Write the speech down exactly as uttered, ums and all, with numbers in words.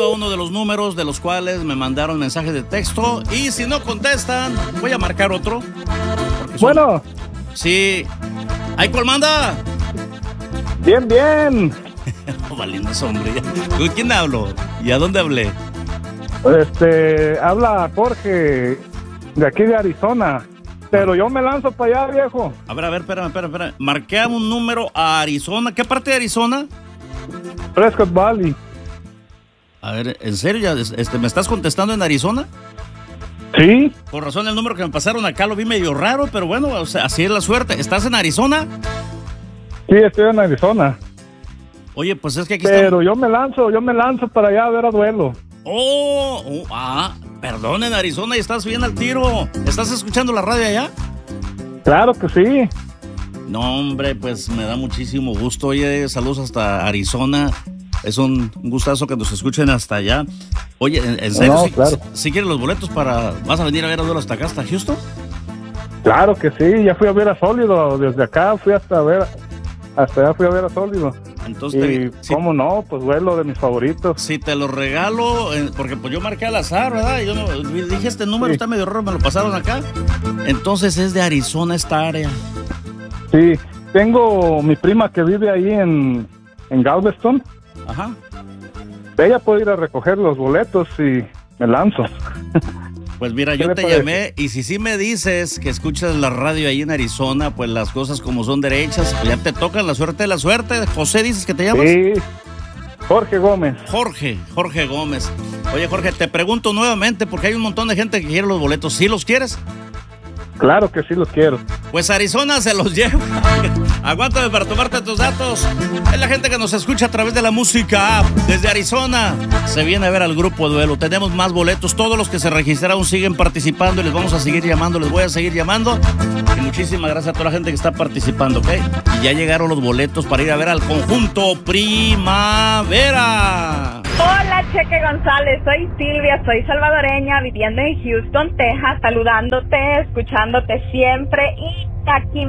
a uno de los números de los cuales me mandaron mensajes de texto. Y si no contestan, voy a marcar otro. Son... Bueno. Sí. ¿Hay cuál manda? Bien, bien. Oh, valiendo sombrilla. ¿Con quién hablo? ¿Y a dónde hablé? Este, habla Jorge, de aquí de Arizona. Pero yo me lanzo para allá, viejo. A ver, a ver, espérame, espérame, espérame. Marqué un número a Arizona. ¿Qué parte de Arizona? Prescott Valley. A ver, ¿en serio? Ya, este, ¿me estás contestando en Arizona? Sí. Por razón el número que me pasaron acá lo vi medio raro, pero bueno, o sea, así es la suerte. ¿Estás en Arizona? Sí, estoy en Arizona. Oye, pues es que aquí Pero estamos... yo me lanzo, yo me lanzo para allá a ver a Duelo. Oh, oh, ah, perdón, en Arizona y estás bien al tiro. ¿Estás escuchando la radio allá? Claro que sí. No, hombre, pues me da muchísimo gusto. Oye, saludos hasta Arizona. Es un gustazo que nos escuchen hasta allá. Oye, ¿en, en serio? No, ¿sí, claro. ¿sí quieres los boletos para... ¿Vas a venir a ver a Duelo hasta acá, hasta Houston? Claro que sí, ya fui a ver a Sólido. Desde acá fui hasta ver... Hasta allá fui a ver a Sólido. Entonces, y te, sí, cómo no, pues Duelo de mis favoritos. Si te lo regalo, eh, porque pues yo marqué al azar, ¿verdad? Yo no, dije, este número sí. Está medio raro, me lo pasaron acá. Entonces es de Arizona esta área. Sí, tengo mi prima que vive ahí en, en Galveston. Ajá. Ella puede ir a recoger los boletos y me lanzo. Pues mira, yo te parece? llamé y si sí me dices que escuchas la radio ahí en Arizona, pues las cosas como son derechas, pues ya te tocan la suerte de la suerte. José, ¿dices que te llamas? Sí, Jorge Gómez. Jorge, Jorge Gómez. Oye, Jorge, te pregunto nuevamente porque hay un montón de gente que quiere los boletos. ¿Sí los quieres? Claro que sí los quiero. Pues Arizona se los lleva. Aguántame para tomarte tus datos. Es la gente que nos escucha a través de la música desde Arizona. Se viene a ver al grupo Duelo. Tenemos más boletos. Todos los que se registraron siguen participando y les vamos a seguir llamando. Les voy a seguir llamando. Y muchísimas gracias a toda la gente que está participando, ¿ok? Y ya llegaron los boletos para ir a ver al conjunto Primavera. Hola, Cheque González. Soy Silvia. Soy salvadoreña viviendo en Houston, Texas. Saludándote, escuchándote siempre. Y aquí